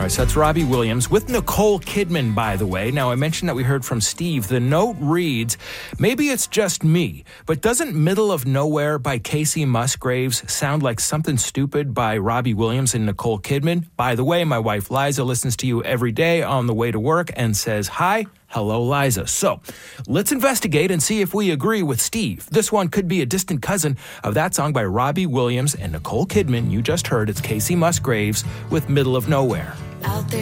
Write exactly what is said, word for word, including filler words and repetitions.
All right, so that's Robbie Williams with Nicole Kidman, by the way. Now, I mentioned that we heard from Steve. The note reads, maybe it's just me, but doesn't Middle of Nowhere by Casey Musgraves sound like Something Stupid by Robbie Williams and Nicole Kidman? By the way, my wife Liza listens to you every day on the way to work and says, hi. Hello, Liza. So let's investigate and see if we agree with Steve. This one could be a distant cousin of that song by Robbie Williams and Nicole Kidman. You just heard it's Casey Musgraves with Middle of Nowhere. Out there.